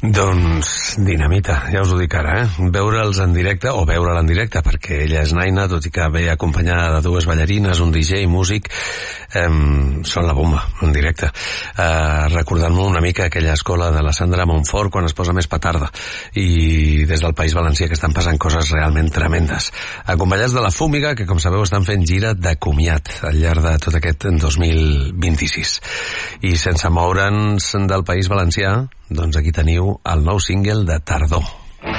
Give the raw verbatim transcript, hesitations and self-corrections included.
Doncs Dinamita, ja us ho dic ara, eh? Veure'ls en directe, o veure'l en directe, perquè ella és naina, tot i que ve acompanyada de dues ballarines, un D J, músic, eh, són la bomba, en directe. Eh, recordant-me una mica aquella escola de la Sandra Montfort quan es posa més petarda, i des del País Valencià que estan passant coses realment tremendes. Acompanyats de la Fúmiga, que com sabeu estan fent gira de comiat al llarg de tot aquest dos mil vint-i-sis. I sense moure'ns del País Valencià, doncs aquí teniu el nou single de Tardor.